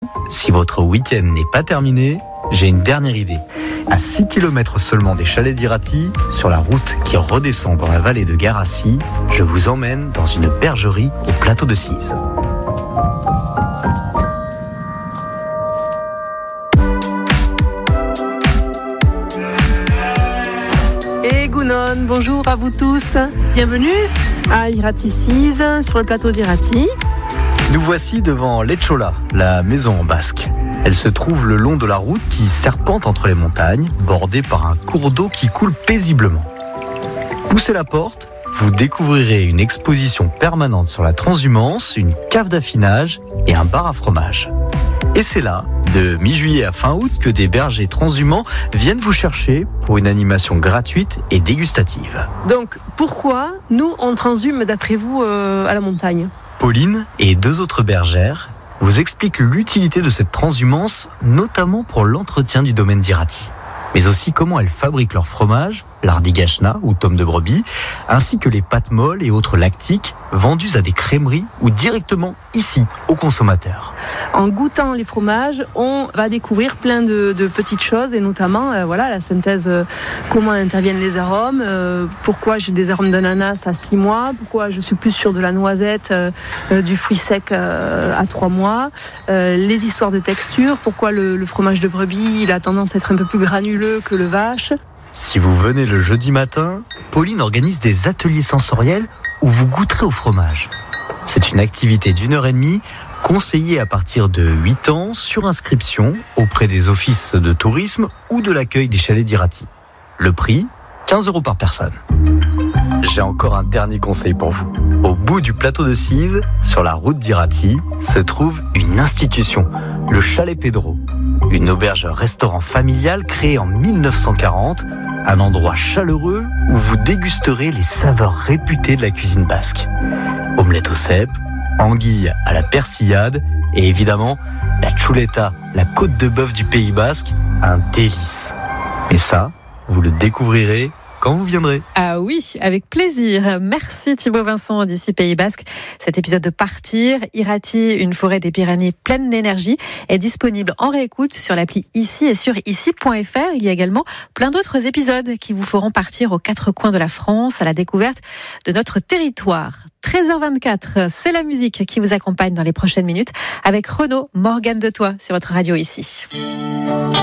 si votre week-end n'est pas terminé, j'ai une dernière idée. À 6 km seulement des chalets d'Irati, sur la route qui redescend dans la vallée de Garassi, je vous emmène dans une bergerie au plateau de Cise. Et Gounon, bonjour à vous tous. Bienvenue à Irati Cise, sur le plateau d'Irati. Nous voici devant l'Etchola, la maison en basque. Elle se trouve le long de la route qui serpente entre les montagnes, bordée par un cours d'eau qui coule paisiblement. Poussez la porte, vous découvrirez une exposition permanente sur la transhumance, une cave d'affinage et un bar à fromage. Et c'est là, de mi-juillet à fin août, que des bergers transhumants viennent vous chercher pour une animation gratuite et dégustative. Donc, pourquoi nous, on transhume d'après vous à la montagne ? Pauline et 2 autres bergères vous expliquent l'utilité de cette transhumance, notamment pour l'entretien du domaine d'Irati, mais aussi comment elles fabriquent leur fromage, l'ardigashna ou tome de brebis, ainsi que les pâtes molles et autres lactiques vendus à des crèmeries ou directement ici aux consommateurs. En goûtant les fromages, on va découvrir plein de petites choses et notamment la synthèse, comment interviennent les arômes, pourquoi j'ai des arômes d'ananas à 6 mois, pourquoi je suis plus sûre de la noisette, du fruit sec à 3 mois, les histoires de texture, pourquoi le fromage de brebis il a tendance à être un peu plus granuleux que le vache. Si vous venez le jeudi matin, Pauline organise des ateliers sensoriels où vous goûterez au fromage. C'est une activité d'1h30 conseillée à partir de 8 ans sur inscription auprès des offices de tourisme ou de l'accueil des chalets d'Irati. Le prix, 15 € par personne. J'ai encore un dernier conseil pour vous. Au bout du plateau de Cise, sur la route d'Irati, se trouve une institution, le Chalet Pedro. Une auberge-restaurant familiale créée en 1940, un endroit chaleureux où vous dégusterez les saveurs réputées de la cuisine basque. Omelette au cèpe, anguille à la persillade et évidemment la chuleta, la côte de bœuf du Pays basque, un délice. Et ça, vous le découvrirez quand vous viendrez. Ah oui, avec plaisir. Merci Thibaut Vincent d'ici Pays Basque. Cet épisode de Partir, Irati, une forêt des Pyrénées pleine d'énergie, est disponible en réécoute sur l'appli Ici et sur ici.fr. Il y a également plein d'autres épisodes qui vous feront partir aux 4 coins de la France à la découverte de notre territoire. 13h24, c'est la musique qui vous accompagne dans les prochaines minutes avec Renaud, Morgane de Toi sur votre radio ici.